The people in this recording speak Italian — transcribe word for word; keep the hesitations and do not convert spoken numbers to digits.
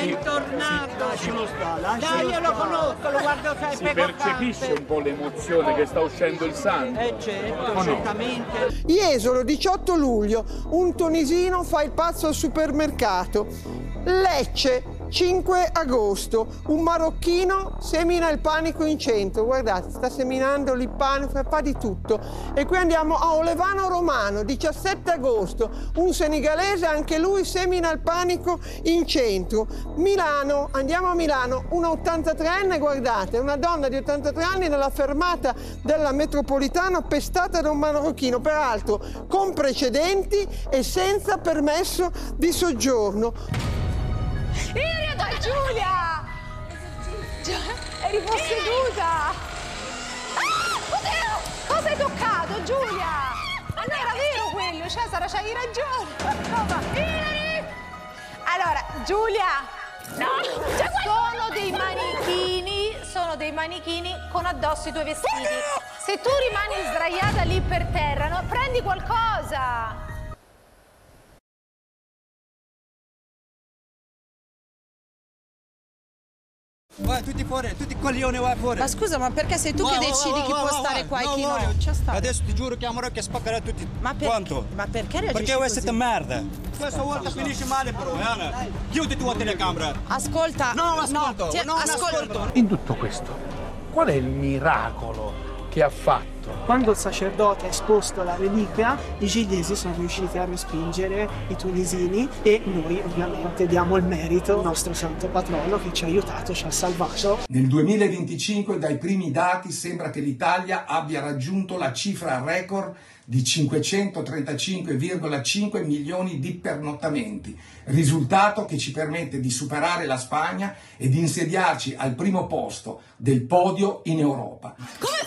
Bentornato. Lascialo sta, lascialo Dai, io lo sta. conosco, lo guardo Si sempre percepisce un po' l'emozione che sta uscendo il sangue. Eh certo, no? certamente. Jesolo, diciotto luglio, un tunisino fa il pazzo al supermercato. Lecce, cinque agosto, un marocchino semina il panico in centro. Guardate, sta seminando lì panico, fa di tutto. E qui andiamo a Olevano Romano, diciassette agosto, un senegalese, anche lui semina il panico in centro. Milano, andiamo a Milano, una ottantatreenne, guardate, una donna di ottantatré anni nella fermata della metropolitana pestata da un marocchino, peraltro con precedenti e senza permesso di soggiorno. Iria da Giulia! Eri posseduta! Ah, oddio! Cosa hai toccato, Giulia? Ma non era vero quello, Cesare, c'hai ragione! Ilari! Allora, Giulia! No! Sono dei manichini, sono dei manichini con addosso i tuoi vestiti. Se tu rimani sdraiata lì per terra, no, prendi qualcosa! Vai tutti fuori, tutti coglioni, vai fuori. Ma scusa, ma perché sei tu Vai, che vai, decidi vai, chi vai, può vai, stare vai. qua No, e chi voglio. no? C'è sta. Adesso ti giuro chiamerò che spaccherà tutti. Ma per- Quanto? Ma perché reagisci Perché voi così? siete merda. Questa volta finisce male però, Anna. Chiudi tua telecamera. Ascolta. No, ascolto, ti- no, ascolta. ascolto. In tutto questo, qual è il miracolo che ha fatto? Quando il sacerdote ha esposto la reliquia, i gillesi sono riusciti a respingere i tunisini e noi ovviamente diamo il merito al nostro santo patrono che ci ha aiutato, ci ha salvato. Nel duemilaventicinque, dai primi dati, sembra che l'Italia abbia raggiunto la cifra record di cinquecentotrentacinque virgola cinque milioni di pernottamenti, risultato che ci permette di superare la Spagna e di insediarci al primo posto del podio in Europa. Come